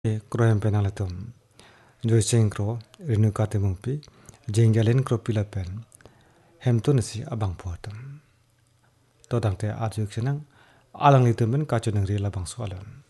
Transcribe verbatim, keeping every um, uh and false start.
Kro hem penalatum joiseng kro rinu kate mungpi jenggalen kro pilapen hem tu nasi abang puatum to dangte ajuk senang alang itu men kacu nang rila bang soalan